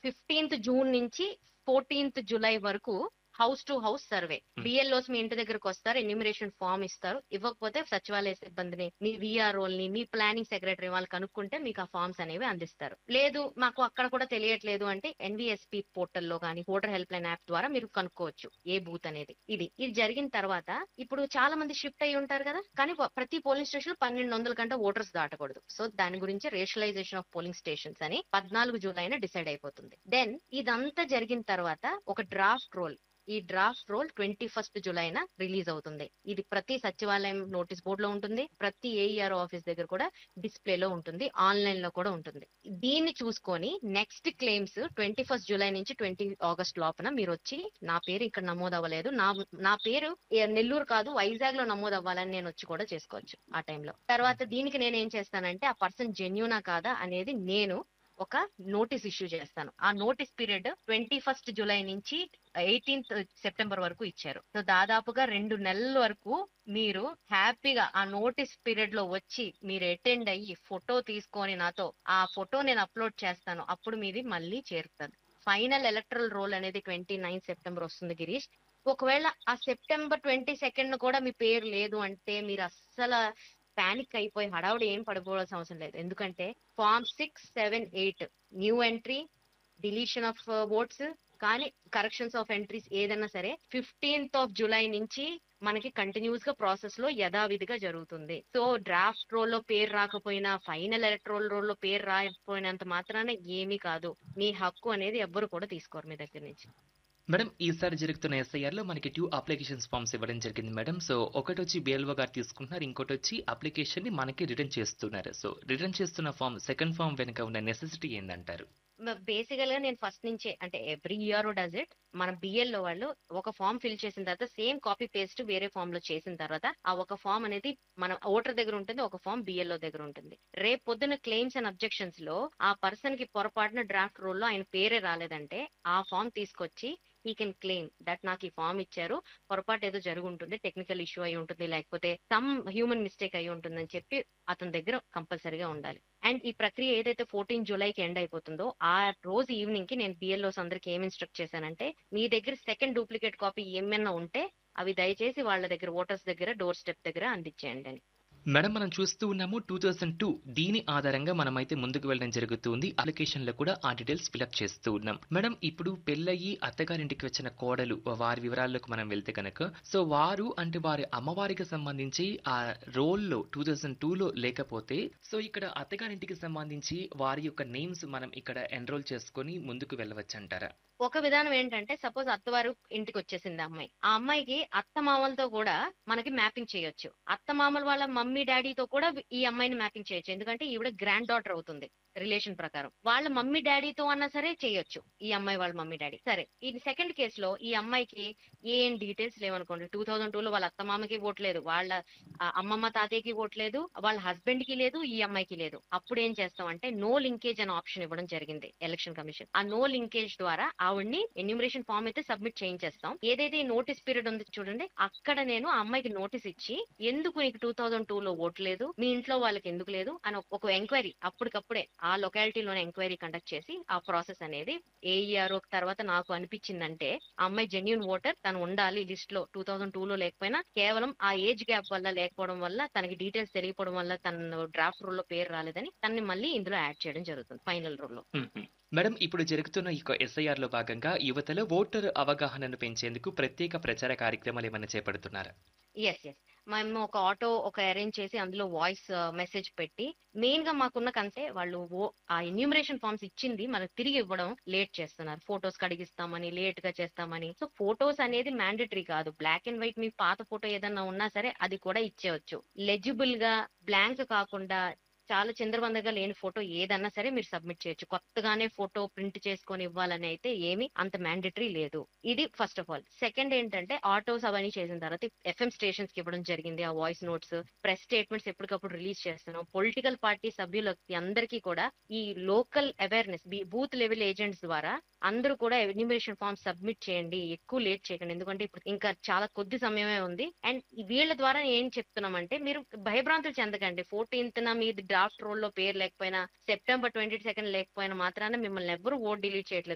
15th June నుంచి 14th July వరకు house to house survey. BLOs మీ ఇంటి దగ్గరకు వస్తారు, ఎన్యూమరేషన్ ఫామ్ ఇస్తారు. ఇవ్వకపోతే సచివాలయ సిబ్బందిని, మీ విఆర్ఓల్ని, మీ ప్లానింగ్ సెక్రటరీ వాళ్ళు కనుక్కుంటే మీకు ఆ ఫామ్స్ అనేవి అందిస్తారు. లేదు మాకు అక్కడ కూడా తెలియట్లేదు అంటే ఎన్విఎస్పి పోర్టల్లో కానీ ఓటర్ హెల్ప్ లైన్ యాప్ ద్వారా మీరు కనుక్కోవచ్చు ఏ బూత్ అనేది. ఇది జరిగిన తర్వాత ఇప్పుడు చాలా మంది షిఫ్ట్ అయ్యి ఉంటారు కదా, కానీ ప్రతి పోలింగ్ స్టేషన్ 1200 కంటే ఓటర్స్ దాటకూడదు. సో దాని గురించి రేషనలైజేషన్ ఆఫ్ పోలింగ్ స్టేషన్స్ అని 14 జూలైన డిసైడ్ అయిపోతుంది. దెన్ ఇదంతా జరిగిన తర్వాత ఒక డ్రాఫ్ట్ రోల్, ఈ డ్రాఫ్ట్ రోల్ 21 జూలైన రిలీజ్ అవుతుంది. ఇది ప్రతి సచివాలయం నోటీస్ బోర్డ్ లో ఉంటుంది, ప్రతి ఏఈఆర్ ఆఫీస్ దగ్గర కూడా డిస్ప్లేలో ఉంటుంది, ఆన్లైన్ లో కూడా ఉంటుంది. దీన్ని చూసుకొని నెక్స్ట్ క్లెయిమ్స్ 21 జూలై నుంచి 20 ఆగస్ట్ లోపల మీరు వచ్చి నా పేరు ఇక్కడ నమోదు అవ్వలేదు, నా పేరు నెల్లూరు కాదు వైజాగ్ లో నమోదు అవ్వాలని నేను వచ్చి కూడా చేసుకోవచ్చు ఆ టైంలో. తర్వాత దీనికి నేను ఏం చేస్తానంటే ఆ పర్సన్ జెన్యూనా కాదా అనేది నేను ఒక నోటీస్ ఇష్యూ చేస్తాను. ఆ నోటీస్ పీరియడ్ 21 జూలై నుంచి 18th సెప్టెంబర్ వరకు ఇచ్చారు. సో దాదాపుగా 2 నెలల వరకు మీరు హ్యాపీగా ఆ నోటీస్ పీరియడ్ లో వచ్చి మీరు అటెండ్ అయ్యి ఫోటో తీసుకొని నాతో ఆ ఫోటో నేను అప్లోడ్ చేస్తాను, అప్పుడు మీది మళ్ళీ చేరుతుంది. ఫైనల్ ఎలక్టరల్ రోల్ అనేది 29 సెప్టెంబర్ వస్తుంది గిరీష్. ఒకవేళ ఆ సెప్టెంబర్ 22 కూడా మీ పేరు లేదు అంటే మీరు అస్సలు పానిక్ అయిపోయి హడావుడి ఏం పడిపోవాల్సిన అవసరం లేదు. ఎందుకంటే form 6, 7, 8 new entry, deletion of votes కానీ కరెక్షన్స్ ఆఫ్ ఎంట్రీస్ ఏదైనా సరే 15th జూలై నుంచి మనకి కంటిన్యూస్ గా ప్రాసెస్ లో యథావిధిగా జరుగుతుంది. సో డ్రాఫ్ట్ రోల్ లో పేరు రాకపోయినా, ఫైనల్ ఎలక్ట్రల్ రోల్ లో పేరు రాకపోయినంత మాత్రాన ఏమీ కాదు. మీ హక్కు అనేది ఎవ్వరు కూడా తీసుకోరు మీ దగ్గర నుంచి. మేడం ఈసారి జరుగుతున్న ఎస్ఐఆర్ లో మనకి 2 అప్లికేషన్స్ ఫామ్స్ ఇవ్వడం జరిగింది మేడం. సో ఒకటి వచ్చి బిఎల్ఓ గారు తీసుకుంటున్నారు, ఇంకోటి వచ్చి అప్లికేషన్ ని మనకి రిటర్న్ చేస్తున్నారు. సో రిటర్న్ చేస్తున్న ఫామ్, సెకండ్ ఫామ్ వెనుక ఉన్న నెసెసిటీ ఏందంటారు? బేసికల్ గా నేను ఫస్ట్ నుంచే అంటే ఎవ్రీ ఇయర్ డస్ ఇట్, మన బిఎల్ఓ వాళ్ళు ఒక ఫామ్ ఫిల్ చేసిన తర్వాత సేమ్ కాపీ పేస్ట్ వేరే ఫామ్ లో చేసిన తర్వాత ఆ ఒక ఫామ్ అనేది మన ఓటర్ దగ్గర ఉంటుంది, ఒక ఫామ్ బిఎల్ఓ దగ్గర ఉంటుంది. రేపు పొద్దున క్లెయిమ్స్ అండ్ అబ్జెక్షన్స్ లో ఆ పర్సన్ కి పొరపాటున డ్రాఫ్ట్ రోల్ లో ఆయన పేరే రాలేదంటే ఆ ఫామ్ తీసుకొచ్చి హీ కెన్ క్లెయిమ్ దట్ నాకు ఈ ఫామ్ ఇచ్చారు, పొరపాటు ఏదో జరిగి ఉంటుంది, టెక్నికల్ ఇష్యూ అయి ఉంటుంది, లేకపోతే సమ్ హ్యూమన్ మిస్టేక్ అయి ఉంటుందని చెప్పి అతని దగ్గర కంపల్సరీగా ఉండాలి. అండ్ ఈ ప్రక్రియ ఏదైతే 14 జూలైకి ఎండ్ అయిపోతుందో ఆ రోజు ఈవినింగ్ కి నేను బిఎల్ఓస్ అందరికి ఏం ఇన్స్ట్రక్ట్ చేశానంటే మీ దగ్గర సెకండ్ డూప్లికేట్ కాపీ ఏమైనా ఉంటే అవి దయచేసి వాళ్ళ దగ్గర ఓటర్స్ దగ్గర డోర్ స్టెప్ దగ్గర అందించేయండి అని. మేడం మనం చూస్తూ ఉన్నాము 2002 దీని ఆధారంగా మనమైతే ముందుకు వెళ్ళడం జరుగుతుంది. అప్లికేషన్ లో కూడా ఆ డీటెయిల్స్ ఫిల్అప్ చేస్తూ ఉన్నాం. మేడం ఇప్పుడు పెళ్ళయి అత్తగారింటికి వచ్చిన కోడలు వారి వివరాల్లోకి మనం వెళ్తే కనుక సో వారు అంటే వారి అమ్మవారికి సంబంధించి ఆ రోల్లో 2002లో లేకపోతే సో ఇక్కడ అత్తగారింటికి సంబంధించి వారి యొక్క నేమ్స్ మనం ఇక్కడ ఎన్రోల్ చేసుకొని ముందుకు వెళ్ళవచ్చు అంటారా? ఒక విధానం ఏంటంటే సపోజ్ అత్తవారు ఇంటికి వచ్చేసింది అమ్మాయి, ఆ అమ్మాయికి అత్త మామలతో కూడా మనకి మ్యాపింగ్ చేయొచ్చు, అత్త మామల వాళ్ళ మమ్మీ డాడీతో కూడా ఈ అమ్మాయిని మ్యాపింగ్ చేయొచ్చు. ఎందుకంటే ఈవిడ గ్రాండ్ డాటర్ అవుతుంది రిలేషన్ ప్రకారం. వాళ్ళ మమ్మీ డాడీతో అన్నా సరే చేయొచ్చు ఈ అమ్మాయి వాళ్ళ మమ్మీ డాడీ. సరే ఈ సెకండ్ కేసులో ఈ అమ్మాయికి ఏం డీటెయిల్స్ లేవనుకోండి, 2002లో వాళ్ళ అత్త మామకి ఓట్ లేదు, వాళ్ళ అమ్మమ్మ తాతయ్యకి ఓట్ లేదు, వాళ్ళ హస్బెండ్ కి లేదు, ఈ అమ్మాయికి లేదు. అప్పుడు ఏం చేస్తాం అంటే నో లింకేజ్ అనే ఆప్షన్ ఇవ్వడం జరిగింది ఎలక్షన్ కమిషన్. ఆ నో లింకేజ్ ద్వారా ఆవిడ్ని ఎన్యూమరేషన్ ఫామ్ అయితే సబ్మిట్ చేయించేస్తాం. ఏదైతే నోటీస్ పీరియడ్ ఉంది చూడండి, అక్కడ నేను ఆ అమ్మాయికి నోటీస్ ఇచ్చి ఎందుకు నీకు 2002లో ఓట్ లేదు, మీ ఇంట్లో వాళ్ళకి ఎందుకు లేదు అని ఒక ఎంక్వైరీ అప్పటికప్పుడే ఆ లొకాలిటీలోనే ఎంక్వైరీ కండక్ట్ చేసి ఆ ప్రాసెస్ అనేది ఏఈఆర్ తర్వాత నాకు అనిపించిందంటే ఆ అమ్మాయి జెన్యూన్ ఓటర్, తను ఉండాలి లిస్ట్ లో 2002లో లేకపోయినా కేవలం ఆ ఏజ్ గ్యాప్ వల్ల లేకపోవడం వల్ల తనకి డీటెయిల్స్ తెలియకపోవడం వల్ల తన డ్రాఫ్ట్ రోల్ లో పేరు రాలేదని తనని మళ్ళీ ఇందులో యాడ్ చేయడం జరుగుతుంది ఫైనల్ రోల్ లో. మేడం ఇప్పుడు జరుగుతున్న ఈ ఎస్ఐఆర్ లో భాగంగా యువతలో ఓటర్ అవగాహనను పెంచేందుకు ప్రత్యేక ప్రచార కార్యక్రమాలు ఏమైనా చేపడుతున్నారా? ఎస్ మేము ఒక ఆటో అరేంజ్ చేసి అందులో వాయిస్ మెసేజ్ పెట్టి మెయిన్ గా మాకున్న కంటే వాళ్ళు ఆ ఎన్యూమరేషన్ ఫామ్స్ ఇచ్చింది మనకు తిరిగి ఇవ్వడం లేట్ చేస్తున్నారు, ఫోటోస్ కడిగిస్తామని లేట్ గా చేస్తామని. సో ఫోటోస్ అనేది మ్యాండేటరీ కాదు, బ్లాక్ అండ్ వైట్ మీ పాత ఫోటో ఏదన్నా ఉన్నా సరే అది కూడా ఇచ్చేయచ్చు. లెజిబుల్ గా బ్లాంక్ కాకుండా చాలా చంద్రబందగా లేని ఫోటో ఏదన్నా సరే మీరు సబ్మిట్ చేయొచ్చు. కొత్తగానే ఫోటో ప్రింట్ చేసుకొని ఇవ్వాలని అయితే ఏమీ అంత మ్యాండేటరీ లేదు. ఇది ఫస్ట్ ఆఫ్ ఆల్. సెకండ్ ఏంటంటే ఆటోస్ అవన్నీ చేసిన తర్వాత ఎఫ్ఎం స్టేషన్స్ కి ఇవ్వడం జరిగింది ఆ వాయిస్ నోట్స్, ప్రెస్ స్టేట్మెంట్స్ ఎప్పటికప్పుడు రిలీజ్ చేస్తున్నాం. పొలిటికల్ పార్టీ సభ్యులకి అందరికీ కూడా ఈ local awareness booth level agents ద్వారా అందరూ కూడా ఎన్యూమరేషన్ ఫామ్ సబ్మిట్ చేయండి, ఎక్కువ లేట్ చేయకండి, ఎందుకంటే ఇప్పుడు ఇంకా చాలా కొద్ది సమయమే ఉంది. అండ్ వీళ్ళ ద్వారా ఏం చెప్తున్నామంటే మీరు భయభ్రాంతులు చెందకండి. 14th మీది డ్రాఫ్ట్ రోల్ లో పేరు లేకపోయినా, సెప్టెంబర్ 22 లేకపోయినా మాత్రాన మిమ్మల్ని ఎవ్వరు ఓట్ డిలీట్ చేయట్లేదు.